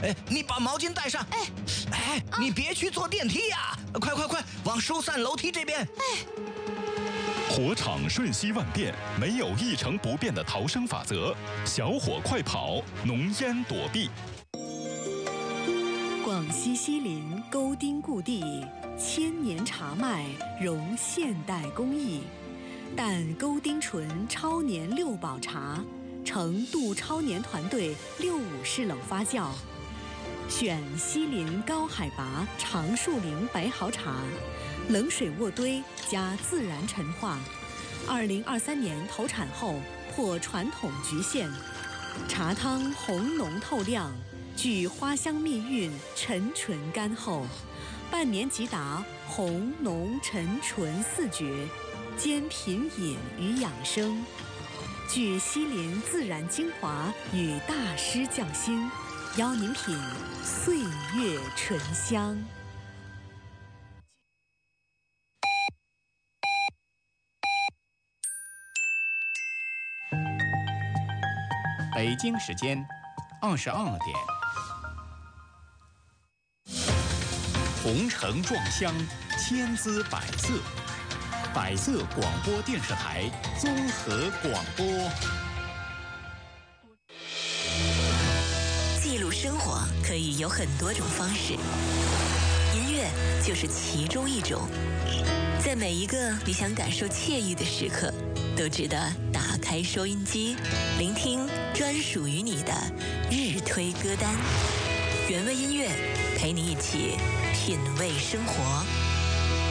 哎，你把毛巾带上。哎，你别去坐电梯呀！快，往疏散楼梯这边。 火场瞬息万变，没有一成不变的逃生法则。小火快跑，浓烟躲避。 广西西林沟丁故地，千年茶麦融现代工艺，但沟丁醇超年6保茶，成杜超年团队65式冷发酵，选西林高海拔长树林白毫茶，冷水渥堆加自然陈化。2023年投产后破传统局限，茶汤红浓透亮，具花香蜜韵，沉醇甘厚，半年即达红浓沉醇4绝，兼品饮与养生，具西林自然精华与大师匠心，邀您品岁月醇香。 北京时间22点。红尘撞香，千姿百色，百色广播电视台综合广播。 记录生活可以有很多种方式，音乐就是其中一种。在每一个你想感受惬意的时刻，都值得打开收音机，聆听专属于你的日推歌单。原味音乐陪你一起品味生活。